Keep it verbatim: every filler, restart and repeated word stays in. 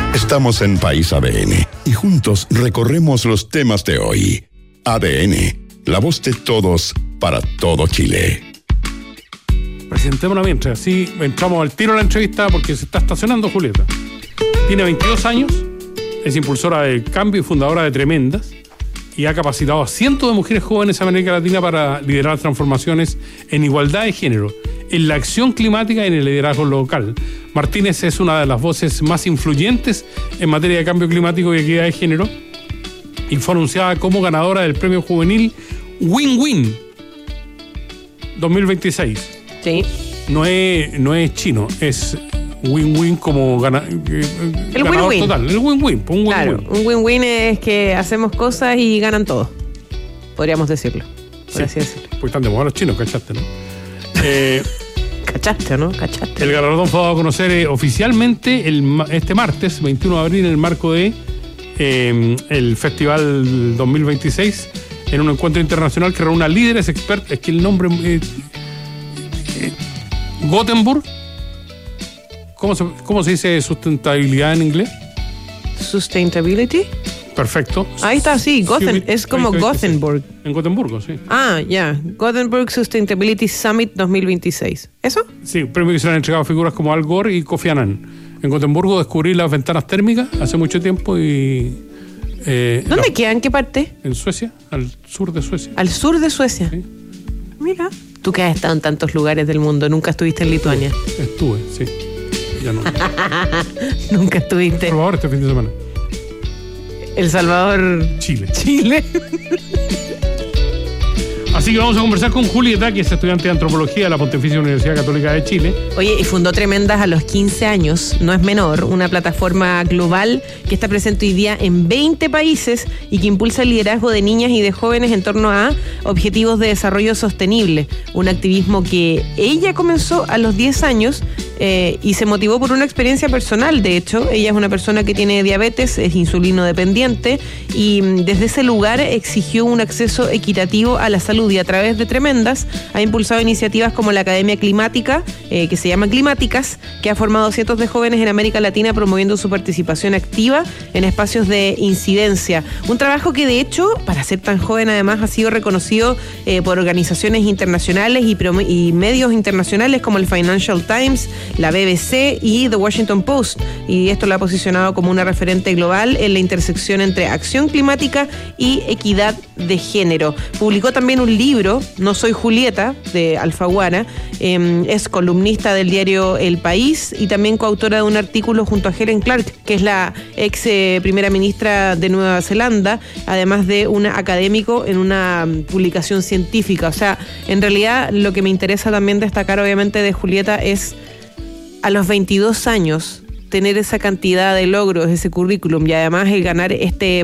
Estamos en País A D N y juntos recorremos los temas de hoy. A D N, la voz de todos para todo Chile. Presentémonos mientras, así entramos al tiro a la entrevista porque se está estacionando Julieta. Tiene veintidós años, es impulsora del cambio y fundadora de Tremendas y ha capacitado a cientos de mujeres jóvenes en América Latina para liderar transformaciones en igualdad de género, en la acción climática y en el liderazgo local. Martínez es una de las voces más influyentes en materia de cambio climático y equidad de género y fue anunciada como ganadora del premio juvenil Win-Win dos mil veintiséis. Sí. No es, no es chino, es win-win como gana, eh, el ganador win-win. total. El win-win, un win-win. Claro, un win-win es que hacemos cosas y ganan todos. Podríamos decirlo. Por Sí, así decirlo. porque están de moda los chinos, ¿cachaste, no? Eh, ¿Cachaste o no? ¿Cachaste? el galardón fue dado a conocer eh, oficialmente el, ma- este martes, veintiuno de abril, en el marco de eh, el Festival dos mil veintiséis, en un encuentro internacional que reúne a líderes expertos. Es que el nombre... Eh, eh, Gothenburg. ¿Cómo se, ¿Cómo se dice sustentabilidad en inglés? Sustainability. Perfecto. Ahí está, sí, Gothen, Sí, es como ahí está, Gothenburg. sí. En Gotemburgo, sí. Ah, ya. Gothenburg Sustainability Summit dos mil veintiséis. ¿Eso? Sí, premio que se le han entregado a figuras como Al Gore y Kofi Annan. En Gotemburgo descubrí las ventanas térmicas hace mucho tiempo y... Eh, ¿Dónde la- quedan? ¿Qué parte? En Suecia, al sur de Suecia. Al sur de Suecia. Sí. Mira. Tú que has estado en tantos lugares del mundo, nunca estuviste en Lituania. Estuve, sí. Ya no. Nunca estuviste. Por favor, este fin de semana. El Salvador, Chile. Chile. Así que vamos a conversar con Julieta, que es estudiante de antropología de la Pontificia Universidad Católica de Chile. Oye, y fundó Tremendas a los quince años, no es menor, una plataforma global que está presente hoy día en veinte países y que impulsa el liderazgo de niñas y de jóvenes en torno a objetivos de desarrollo sostenible. Un activismo que ella comenzó a los diez años eh, y se motivó por una experiencia personal. De hecho, ella es una persona que tiene diabetes, es insulino dependiente y mm, desde ese lugar exigió un acceso equitativo a la salud y a través de Tremendas ha impulsado iniciativas como la Academia Climática, eh, que se llama Climáticas, que ha formado cientos de jóvenes en América Latina promoviendo su participación activa en espacios de incidencia. Un trabajo que de hecho, para ser tan joven además, ha sido reconocido eh, por organizaciones internacionales y, prom- y medios internacionales como el Financial Times, la B B C y The Washington Post. Y esto la ha posicionado como una referente global en la intersección entre acción climática y equidad de género. Publicó también un libro, No soy Julieta, de Alfaguara. Eh, es columnista del diario El País y también coautora de un artículo junto a Helen Clark, que es la ex eh, primera ministra de Nueva Zelanda, además de un académico en una um, publicación científica. O sea, en realidad lo que me interesa también destacar obviamente de Julieta es a los veintidós años tener esa cantidad de logros, ese currículum y además el ganar este